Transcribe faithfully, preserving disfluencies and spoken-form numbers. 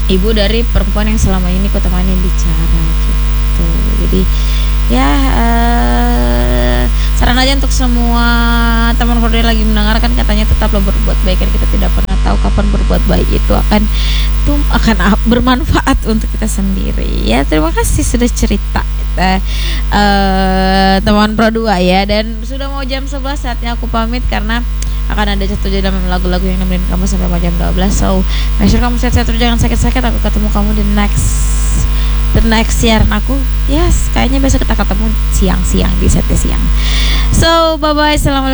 ibu dari perempuan yang selama ini ku temani bicara gitu. Jadi ya uh, saran aja untuk semua teman Horde lagi mendengarkan, katanya tetaplah berbuat baik, kan kita tidak pernah tahu kapan berbuat baik itu akan tuh akan bermanfaat untuk kita sendiri. Ya, terima kasih sudah cerita kita, uh, teman Pro dua ya. Dan sudah mau jam sebelas, saatnya aku pamit karena akan ada satu jam lagu-lagu yang nemenin kamu sampai mau jam dua belas. So, make sure kamu sehat-sehat terus, jangan sakit-sakit. Aku ketemu kamu di next the next siaran aku. Yes, kayaknya besok kita ketemu siang-siang di set siang. So, bye-bye. Assalamualaikum.